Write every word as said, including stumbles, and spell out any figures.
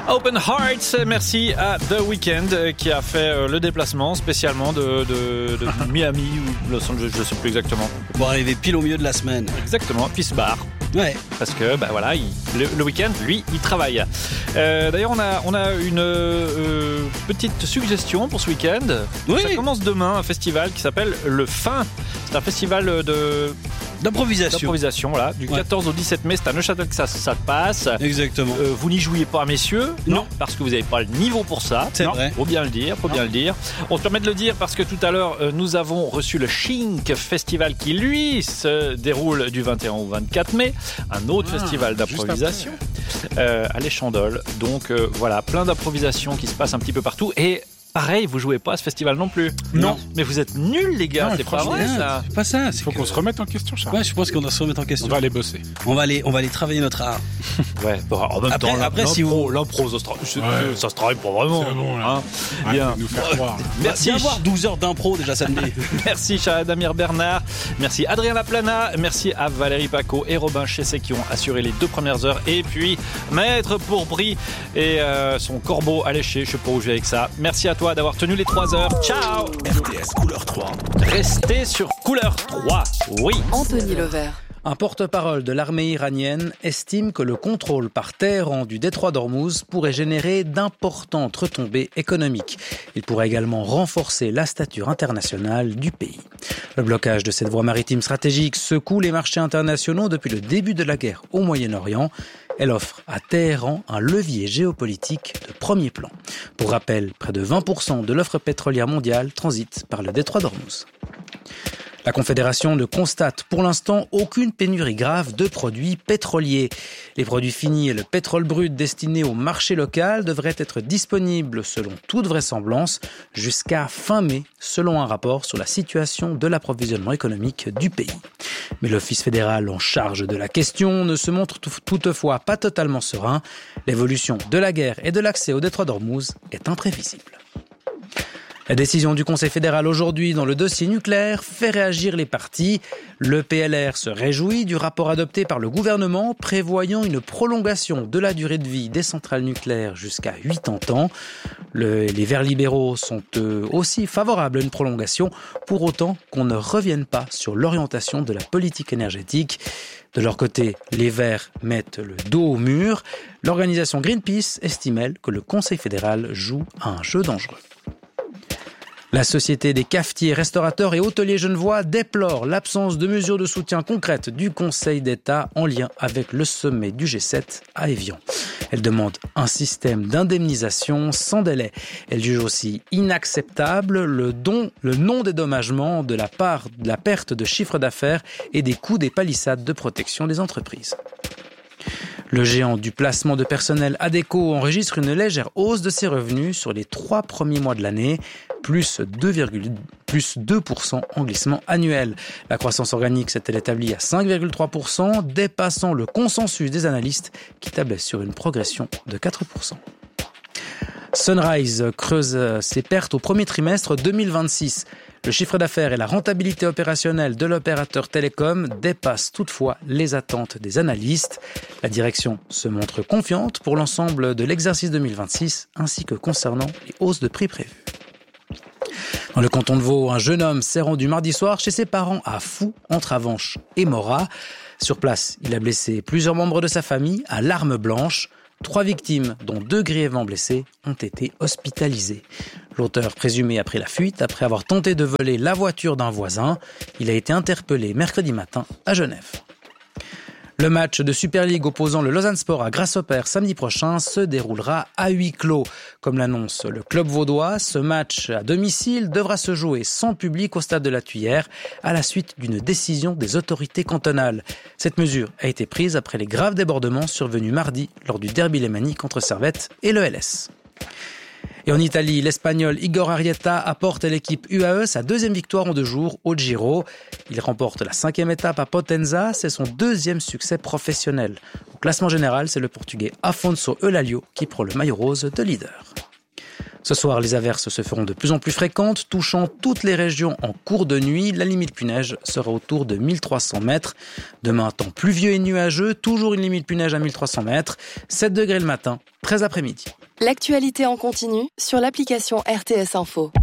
Open Hearts, merci à The Weeknd qui a fait le déplacement spécialement de, de, de Miami ou Los Angeles, je ne sais plus exactement. Pour arriver pile au milieu de la semaine. Exactement, puis se barre. Ouais. Parce que bah voilà, il, le, le week-end, lui, il travaille. Euh, d'ailleurs, on a, on a une euh, petite suggestion pour ce week-end. Oui. Ça commence demain, un festival qui s'appelle Le Fin. C'est un festival de... D'improvisation. D'improvisation, voilà. Du quatorze ouais. au dix-sept mai, c'est à Neuchâtel que ça, ça passe. Exactement. Euh, vous n'y jouiez pas, messieurs. Non. non. Parce que vous n'avez pas le niveau pour ça. C'est non. vrai. Faut bien le dire, faut non. bien le dire. On se permet de le dire parce que tout à l'heure, euh, nous avons reçu le Chink Festival qui, lui, se déroule du vingt et un au vingt-quatre mai. Un autre ah, festival d'improvisation euh, à l'Échandol. Donc, euh, voilà, plein d'improvisations qui se passent un petit peu partout. Et pareil, vous jouez pas à ce festival non plus. Non. Mais vous êtes nuls, les gars. Non, c'est pas vrai, ça. C'est pas ça. Il faut que... qu'on se remette en question, Charles. Ouais, je pense qu'on doit se remettre en question. On va aller bosser. On va aller, on va aller travailler notre art. Ouais. Bon, en même après, temps, après, si vous... l'impro, ça se, tra... ouais. ça se travaille pas vraiment. C'est bon, là. Hein. Ouais, bien. Nous faire croire. Merci. Viens voir douze heures d'impro déjà samedi. Merci, Charles Damir Bernard. Merci, Adrien Laplana. Merci à Valérie Paco et Robin Chessé qui ont assuré les deux premières heures. Et puis, Maître Pourpris et euh, son corbeau alléché. Je sais pas où je vais avec ça. Merci à toi d'avoir tenu les trois heures. Ciao. R T S Couleur trois. Restez sur Couleur trois. Oui. Anthony Levert. Un porte-parole de l'armée iranienne estime que le contrôle par Téhéran du détroit d'Ormuz pourrait générer d'importantes retombées économiques. Il pourrait également renforcer la stature internationale du pays. Le blocage de cette voie maritime stratégique secoue les marchés internationaux depuis le début de la guerre au Moyen-Orient. Elle offre à Téhéran un levier géopolitique de premier plan. Pour rappel, près de vingt pour cent de l'offre pétrolière mondiale transite par le détroit d'Ormuz. La Confédération ne constate pour l'instant aucune pénurie grave de produits pétroliers. Les produits finis et le pétrole brut destiné au marché local devraient être disponibles selon toute vraisemblance jusqu'à fin mai, selon un rapport sur la situation de l'approvisionnement économique du pays. Mais l'Office fédéral en charge de la question ne se montre toutefois pas totalement serein. L'évolution de la guerre et de l'accès au détroit d'Ormuz est imprévisible. La décision du Conseil fédéral aujourd'hui dans le dossier nucléaire fait réagir les partis. Le P L R se réjouit du rapport adopté par le gouvernement prévoyant une prolongation de la durée de vie des centrales nucléaires jusqu'à quatre-vingts ans. Le, les Verts libéraux sont eux aussi favorables à une prolongation, pour autant qu'on ne revienne pas sur l'orientation de la politique énergétique. De leur côté, les Verts mettent le dos au mur. L'organisation Greenpeace estime, elle, que le Conseil fédéral joue à un jeu dangereux. La Société des cafetiers, restaurateurs et hôteliers genevois déplore l'absence de mesures de soutien concrètes du Conseil d'État en lien avec le sommet du G sept à Évian. Elle demande un système d'indemnisation sans délai. Elle juge aussi inacceptable le, don, le non-dédommagement de la part de la perte de chiffre d'affaires et des coûts des palissades de protection des entreprises. Le géant du placement de personnel Adecco enregistre une légère hausse de ses revenus sur les trois premiers mois de l'année, plus deux pour cent en glissement annuel. La croissance organique s'est-elle établie à cinq virgule trois pour cent, dépassant le consensus des analystes qui tablaient sur une progression de quatre pour cent. Sunrise creuse ses pertes au premier trimestre deux mille vingt-six. Le chiffre d'affaires et la rentabilité opérationnelle de l'opérateur télécom dépassent toutefois les attentes des analystes. La direction se montre confiante pour l'ensemble de l'exercice deux mille vingt-six ainsi que concernant les hausses de prix prévues. Dans le canton de Vaud, un jeune homme s'est rendu mardi soir chez ses parents à Fou, entre Avenches et Morat. Sur place, il a blessé plusieurs membres de sa famille à l'arme blanche. Trois victimes, dont deux grièvement blessés, ont été hospitalisées. L'auteur présumé a pris la fuite après avoir tenté de voler la voiture d'un voisin. Il a été interpellé mercredi matin à Genève. Le match de Super League opposant le Lausanne Sport à Grasshopper samedi prochain se déroulera à huis clos. Comme l'annonce le club vaudois, ce match à domicile devra se jouer sans public au stade de la Tuyère à la suite d'une décision des autorités cantonales. Cette mesure a été prise après les graves débordements survenus mardi lors du derby lémanique contre Servette et le L S. Et en Italie, l'Espagnol Igor Arrieta apporte à l'équipe U A E sa deuxième victoire en deux jours au Giro. Il remporte la cinquième étape à Potenza, c'est son deuxième succès professionnel. Au classement général, c'est le Portugais Afonso Eulalio qui prend le maillot rose de leader. Ce soir, les averses se feront de plus en plus fréquentes, touchant toutes les régions en cours de nuit. La limite pluie-neige sera autour de mille trois cents mètres. Demain, temps pluvieux et nuageux, toujours une limite pluie-neige à mille trois cents mètres. sept degrés le matin treize après-midi. L'actualité en continu sur l'application R T S Info.